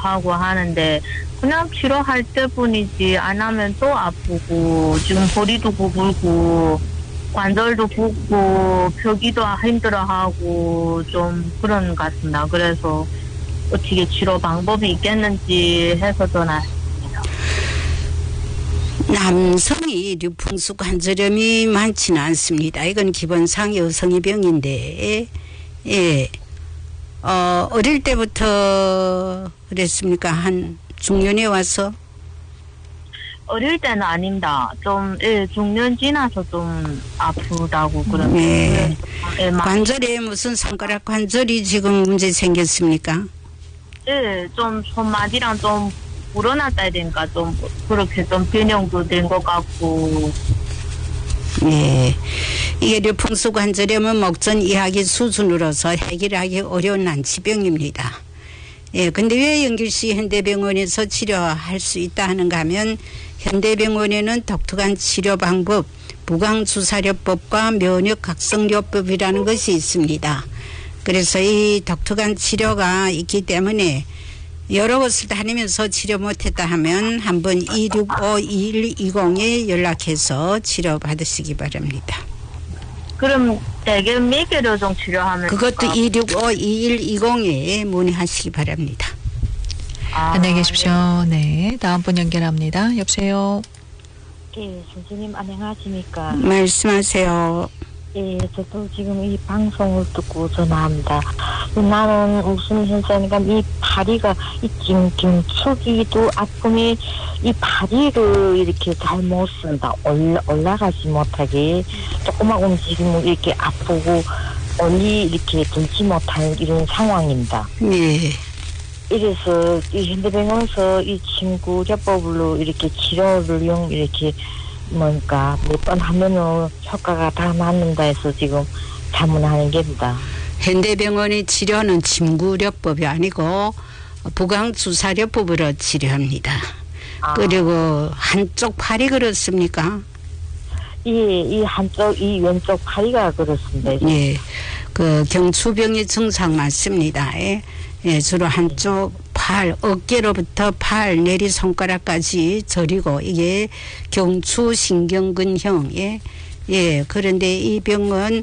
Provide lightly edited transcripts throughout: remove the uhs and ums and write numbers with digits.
하고 하는데 그냥 치료할 때뿐이지 안 하면 또 아프고 지금 허리도 구불고 관절도 붓고 펴기도 힘들어하고 좀 그런 것 같습니다. 그래서 어떻게 치료 방법이 있겠는지 해서 전화했습니다. 남성이 류풍수 관절염이 많지는 않습니다. 이건 기본상 여성의 병인데 어릴 때부터 그랬습니까? 한 중년에 와서? 어릴 때는 아닙니다. 좀 중년 지나서 좀 아프다고 그러는데. 네. 관절에 무슨 손가락 관절이 지금 문제 생겼습니까? 네, 좀 손마디랑 좀 불어났다 되니까 좀 그렇게 좀 변형도 된 것 같고. 네. 이게 류풍수 관절염은 목전 이하기 수준으로서 해결하기 어려운 난치병입니다. 예, 근데 왜 영길시 현대병원에서 치료할 수 있다 하는가 하면 현대병원에는 독특한 치료 방법, 부강주사료법과 면역각성요법이라는 것이 있습니다. 그래서 이 독특한 치료가 있기 때문에 여러 곳을 다니면서 치료 못했다 하면 한번 265-2120에 연락해서 치료받으시기 바랍니다. 그럼 대개 몇 개로 좀 치료하면 그것도 265-2120에 문의하시기 바랍니다. 안녕히 계십시오. 네, 다음 분 연결합니다. 여보세요. 예, 선생님 안녕하십니까? 말씀하세요. 예, 저도 지금 이 방송을 듣고 전화합니다. 나는 무슨 현상이니까 이 다리가 이 긴축이도 아픔이 이 다리를 이렇게 잘 못 쓴다. 올라가지 못하게 조금만 움직이면 이렇게 아프고 멀리 이렇게 들지 못하는 이런 상황입니다. 네. 이래서 이 현대병원에서 이 친구요법으로 이렇게 치료를 이렇게 뭔가 몇 번 하면은 효과가 다 낫는다 해서 지금 자문하는 겁니다. 현대병원의 치료는 침구요법이 아니고 부강주사료법으로 치료합니다. 그리고 한쪽 팔이 그렇습니까? 예, 이 한쪽, 이 왼쪽 팔이가 그렇습니다. 예, 그 경추병의 증상 맞습니다. 예, 주로 한쪽 팔, 어깨로부터 팔, 내리 손가락까지 저리고 이게 경추신경근형. 예, 그런데 이 병은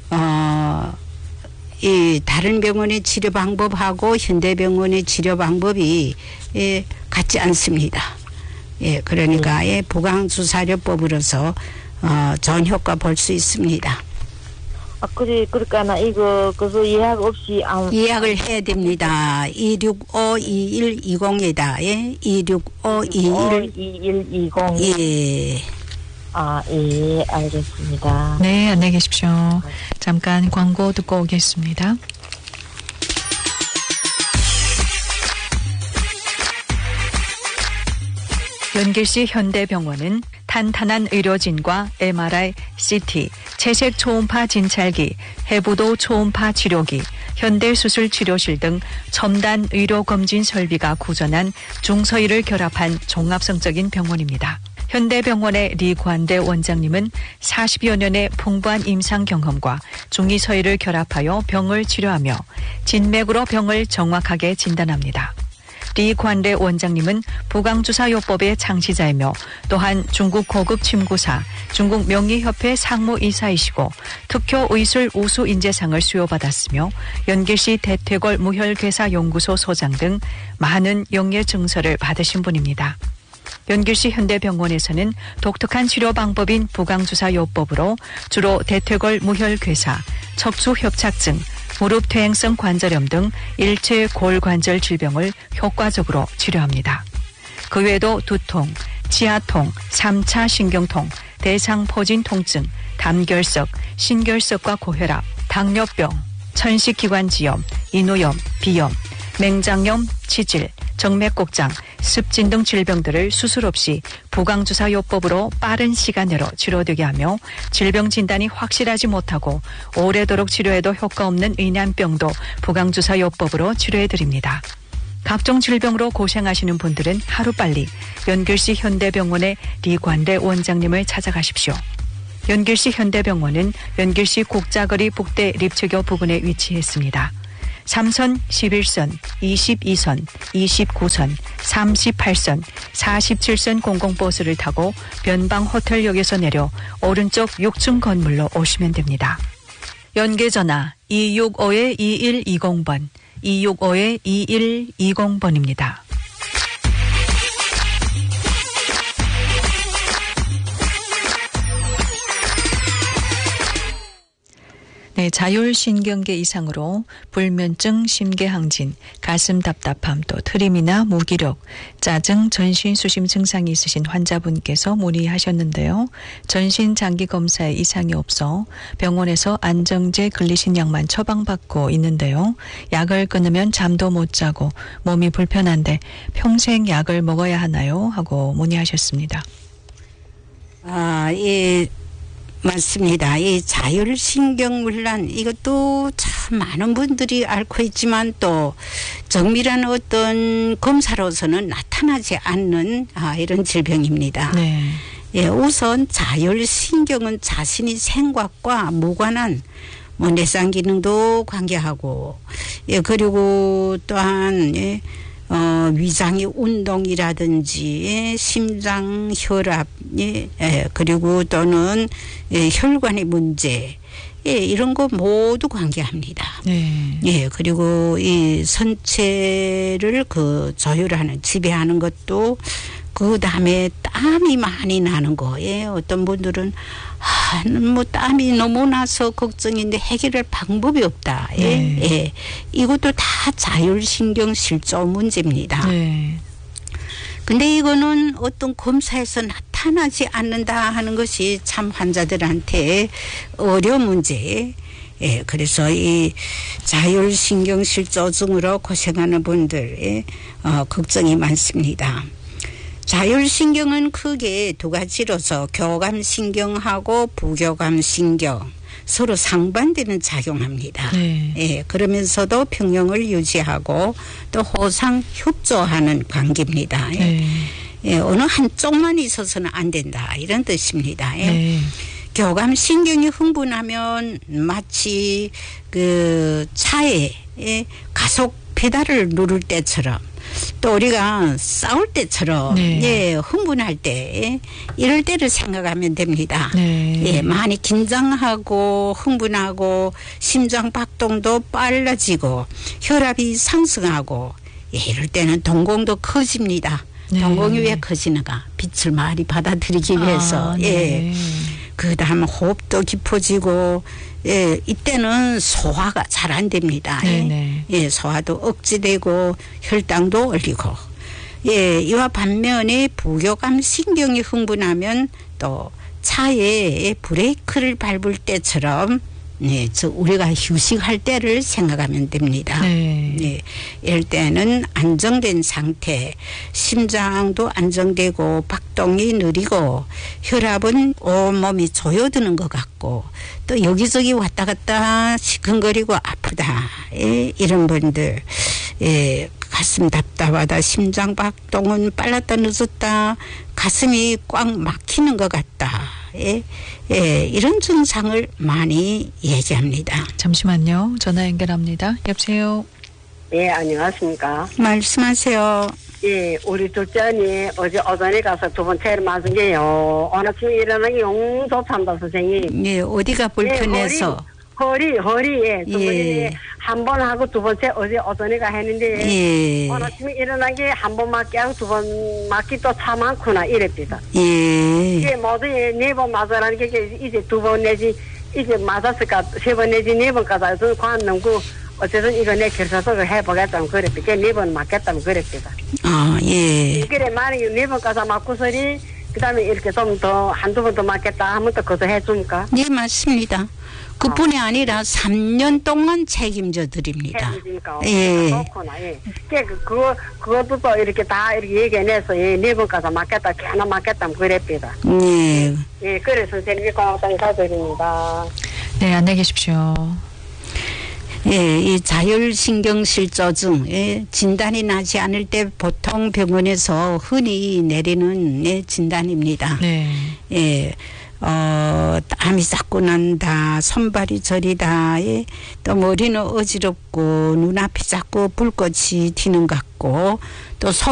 이 다른 병원의 치료 방법하고 현대병원의 치료 방법이 같지 않습니다. 예, 그러니까 부강주사료법으로서 좋은 효과 볼 수 있습니다. 그러니까 나 이거 그래서 예약 없이 예약을 해야 됩니다. 265-2120이다. 예, 265-2120. 예. 예, 알겠습니다. 네, 안녕히 계십시오. 잠깐 광고 듣고 오겠습니다. 연길시 현대병원은 탄탄한 의료진과 MRI, CT, 채색 초음파 진찰기, 해부도 초음파 치료기, 현대수술 치료실 등 첨단 의료검진 설비가 구전한 중서의를 결합한 종합성적인 병원입니다. 현대병원의 리관대 원장님은 40여 년의 풍부한 임상 경험과 중의서의를 결합하여 병을 치료하며 진맥으로 병을 정확하게 진단합니다. 리관대 원장님은 부강주사요법의 창시자이며 또한 중국 고급 침구사, 중국 명의협회 상무이사이시고 특효의술 우수인재상을 수여받았으며 연길시 대퇴골 무혈괴사연구소 소장 등 많은 영예 증서를 받으신 분입니다. 연길시 현대병원에서는 독특한 치료 방법인 부강주사요법으로 주로 대퇴골 무혈괴사, 척추협착증, 무릎 퇴행성 관절염 등 일체 골관절 질병을 효과적으로 치료합니다. 그 외에도 두통, 지하통, 3차 신경통, 대상포진 통증, 담결석, 신결석과 고혈압, 당뇨병, 천식기관지염, 인후염, 비염, 맹장염, 치질, 정맥곡장, 습진 등 질병들을 수술 없이 부강주사요법으로 빠른 시간 내로 치료되게 하며 질병 진단이 확실하지 못하고 오래도록 치료해도 효과 없는 의난병도 부강주사요법으로 치료해드립니다. 각종 질병으로 고생하시는 분들은 하루빨리 연길시 현대병원의 리관대 원장님을 찾아가십시오. 연길시 현대병원은 연길시 국자거리 북대 립치교 부근에 위치했습니다. 3선, 11선, 22선, 29선, 38선, 47선 공공버스를 타고 변방 호텔역에서 내려 오른쪽 6층 건물로 오시면 됩니다. 연계전화 265-2120번, 265-2120번입니다. 네, 자율신경계 이상으로 불면증, 심계항진, 가슴 답답함, 또 트림이나 무기력, 짜증, 전신수심 증상이 있으신 환자분께서 문의하셨는데요. 전신장기검사에 이상이 없어 병원에서 안정제 글리신 약만 처방받고 있는데요. 약을 끊으면 잠도 못 자고 몸이 불편한데 평생 약을 먹어야 하나요? 하고 문의하셨습니다. 예. 맞습니다. 이 자율신경문란 이것도 참 많은 분들이 앓고 있지만 또 정밀한 어떤 검사로서는 나타나지 않는 이런 질병입니다. 네. 예, 우선 자율신경은 자신이 생각과 무관한 내상 기능도 관계하고, 예, 그리고 또한 위장의 운동이라든지 심장, 혈압, 그리고 또는 혈관의 문제, 이런 거 모두 관계합니다. 네. 예, 그리고 이 선체를 조율하는, 지배하는 것도, 그 다음에 땀이 많이 나는 거, 어떤 분들은 땀이 너무 나서 걱정인데 해결할 방법이 없다. 네. 이것도 다 자율신경 실조 문제입니다. 네. 근데 이거는 어떤 검사에서 나타나지 않는다 하는 것이 참 환자들한테 어려운 문제. 예, 그래서 이 자율신경 실조증으로 고생하는 분들, 걱정이 많습니다. 자율신경은 크게 두 가지로서 교감신경하고 부교감신경 서로 상반되는 작용합니다. 네. 예, 그러면서도 평형을 유지하고 또 호상 협조하는 관계입니다. 네. 예, 어느 한쪽만 있어서는 안 된다 이런 뜻입니다. 예. 네. 교감신경이 흥분하면 마치 차에 가속 페달을 누를 때처럼 또 우리가 싸울 때처럼 네. 흥분할 때 이럴 때를 생각하면 됩니다. 네. 예, 많이 긴장하고 흥분하고 심장 박동도 빨라지고 혈압이 상승하고 이럴 때는 동공도 커집니다. 네. 동공이 왜 커지는가? 빛을 많이 받아들이기 위해서. 네. 그다음 호흡도 깊어지고, 이때는 소화가 잘 안 됩니다. 네네. 소화도 억제되고 혈당도 올리고. 이와 반면에 부교감 신경이 흥분하면 또 차에 브레이크를 밟을 때처럼 우리가 휴식할 때를 생각하면 됩니다. 네. 이럴 때는 안정된 상태, 심장도 안정되고 박동이 느리고 혈압은 온몸이 조여드는 것 같고 또 여기저기 왔다 갔다 시큰거리고 아프다. 이런 분들, 가슴 답답하다, 심장 박동은 빨랐다 늦었다, 가슴이 꽉 막히는 것 같다. 이런 증상을 많이 얘기합니다. 잠시만요. 전화 연결합니다. 여보세요. 예, 안녕하십니까. 말씀하세요. 예, 우리 둘째 언니 어제 오전에 가서 두 번째를 맞은 게요. 오늘 아침에 일어나기 용접한다, 선생님. 예, 어디가 불편해서? 허리에 두 번째 한 번 하고 두 번째 어제 오전에가 했는데 오늘 아침에 일어나기 한 번 맞기 하고 두 번 맞기 또 차 많구나 이랬습니다. 이게 모두 네 번 맞으라는 게 이제 두 번 내지 이제 맞았을까 세 번 내지 네 번까지 해서 관 넘고 어쨌든 이거 내 결사석을 해보겠다면 그랬습니다. 네 번 맞겠다면 그랬습니다. 그래 만약에 네 번까지 맞고서니 그 다음에 이렇게 좀 더 한두 번 더 맞겠다 하면 또 그것도 해줍니까? 네, 맞습니다. 그뿐이 아니라 3년 동안 책임져 드립니다. 그렇구나. 그것도 또 이렇게 다 이렇게 얘기해내서 네 번까지 맞겠다, 하나 맞겠다면 그랬습니다. 그래 선생님이 고맙다고 인사드립니다. 네, 안녕히 계십시오. 이 자율신경실조증 진단이 나지 않을 때 보통 병원에서 흔히 내리는 진단입니다. 네. 땀이 자꾸 난다, 손발이 저리다, 예. 또 머리는 어지럽고 눈앞이 자꾸 불꽃이 튀는 것 같고 또